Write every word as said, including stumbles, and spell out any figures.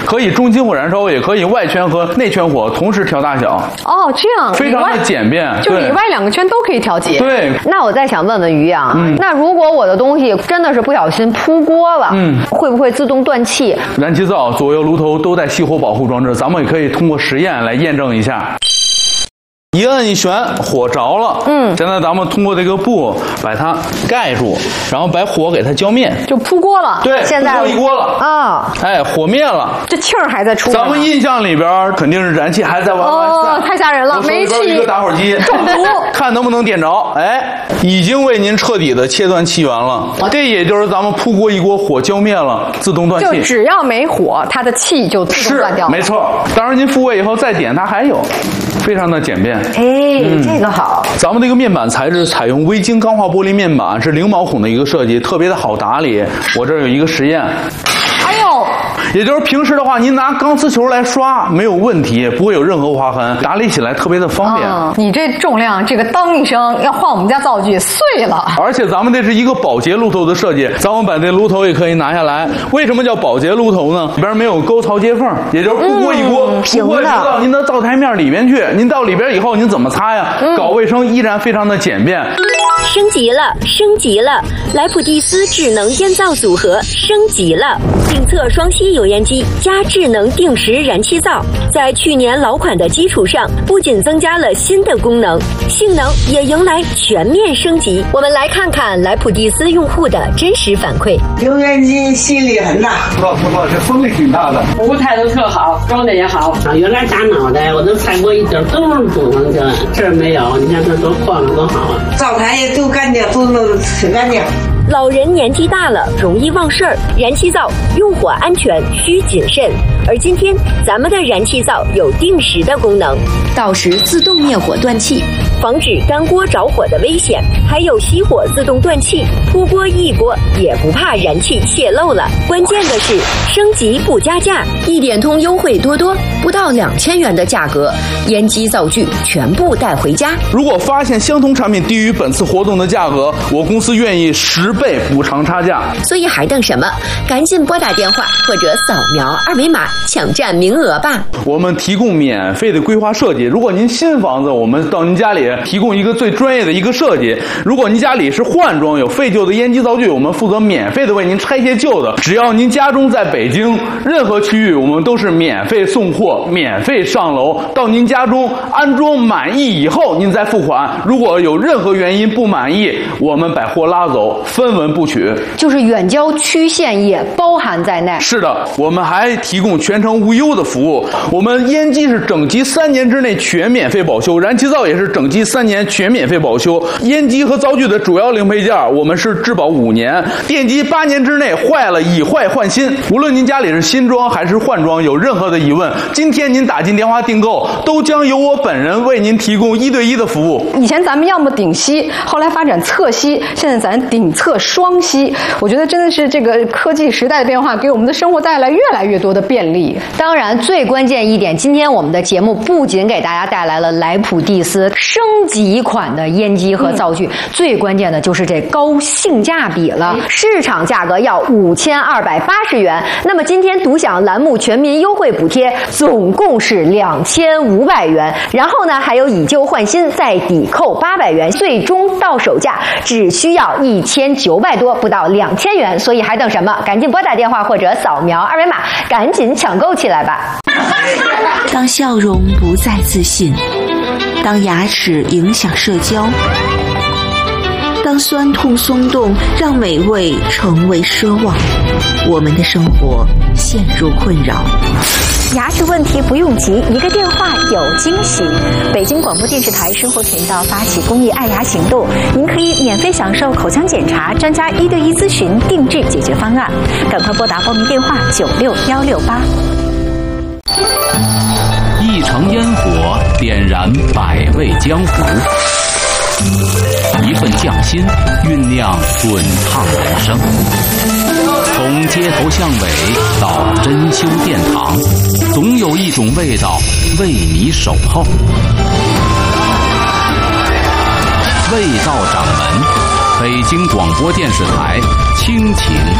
可以中心火燃烧，也可以外圈和内圈火同时调大小。 哦，这样非常的简便， 就里外两个圈都可以调节。 对。 那我再想问问于洋，嗯，那如果我的东西真的是不小心扑锅了，嗯，会不会自动断气？ 燃气灶左右炉头都带熄火保护装置，咱们也可以通过实验来验证一下。一摁一旋，火着了。嗯，现在咱们通过这个布把它盖住，然后把火给它浇灭， 就扑锅了。 对， 现在扑一锅了啊！哎，火灭了， 这气儿还在出。 咱们印象里边肯定是燃气还在往外散， 哦，太吓人了！煤气一个打火机中毒， 看能不能点着。哎，已经为您彻底的切断气源了。这也就是咱们扑锅一锅，火浇灭了，自动断气。 就只要没火，它的气就自动断掉了。 没错。当然您复位以后再点，它还有，非常的简便。 哎，嗯、这个好。 咱们这个面板材质采用微晶钢化玻璃面板，是零毛孔的一个设计，特别的好打理。我这儿有一个实验。 哎呦， 也就是平时的话，您拿钢丝球来刷没有问题，不会有任何划痕，打理起来特别的方便。 嗯、你这重量，这个当一声要换我们家灶具碎了。 而且咱们这是一个保洁炉头的设计，咱们把这炉头也可以拿下来。为什么叫保洁炉头呢？里边没有沟槽接缝，也就是不锅一锅， 嗯、 不会到您的灶台面里面去。您到里边以后，您怎么擦呀？嗯、搞卫生依然非常的简便。 升级了，升级了！莱普蒂斯智能烟灶组合升级了，定测双吸油烟机加智能定时燃气灶，在去年老款的基础上，不仅增加了新的功能，性能也迎来全面升级。我们来看看莱普蒂斯用户的真实反馈。 油烟机吸力很大， 不知道不知道，这风力挺大的， 服务态度特好，装的也好。 啊，原来打脑袋，我都踩过一点都是堵上去了，这儿没有，你看这多晃了多好啊！ 灶台也都干净，都弄挺干净。 老人年纪大了，容易忘事儿，燃气灶用火安全需谨慎。而今天咱们的燃气灶有定时的功能， 到时自动灭火断气， 防止干锅着火的危险，还有熄火自动断气，扑锅一锅也不怕燃气泄漏了。关键的是升级不加价， 一点通优惠多多，不到两千元的价格，烟机灶具全部带回家。 如果发现相同产品低于本次活动的价格，我公司愿意十倍补偿差价。 所以还等什么？赶紧拨打电话或者扫描二维码抢占名额吧。 我们提供免费的规划设计，如果您新房子，我们到您家里提供一个最专业的一个设计。如果您家里是换装有废旧的烟机灶具，我们负责免费的为您拆卸旧的。只要您家中在北京任何区域，我们都是免费送货，免费上楼到您家中安装满意以后，您再付款。如果有任何原因不满意，我们把货拉走，分文不取。 就是远郊区县也包含在内。 是的，我们还提供全程无忧的服务。我们烟机是整机三年之内全免费保修，燃气灶也是整机三年全免费保修。烟机和灶具的主要零配件，我们是质保五年，电机八年之内坏了以坏换新。无论您家里是新装还是换装，有任何的疑问，今天您打进电话订购，都将由我本人为您提供一对一的服务。 以前咱们要么顶吸，后来发展侧吸，现在咱顶侧双吸。我觉得真的是这个科技时代的变化，给我们的生活带来越来越多的便利。当然，最关键一点，今天我们的节目不仅给大家带来了莱普蒂斯升级款的烟机和灶具，嗯、最关键的就是这高性价比了。市场价格要五千二百八十元，那么今天独享栏目全民优惠补贴，总共是两千五百元。然后呢，还有以旧换新再抵扣八百元，最终到手价只需要一千九百多，不到两千元。所以还等什么？赶紧拨打电话或者扫描二维码，赶紧抢购起来吧！ 当笑容不再自信，当牙齿影响社交，当酸痛松动让美味成为奢望，我们的生活陷入困扰。 牙齿问题不用急，一个电话有惊喜。北京广播电视台生活频道发起公益爱牙行动，您可以免费享受口腔检查、专家一对一咨询、定制解决方案。赶快拨打报名电话九六幺六八。 一城烟火点燃百味江湖，一份匠心酝酿滚烫人生。从街头巷尾到珍馐殿堂，总有一种味道为你守候。味道掌门，北京广播电视台倾情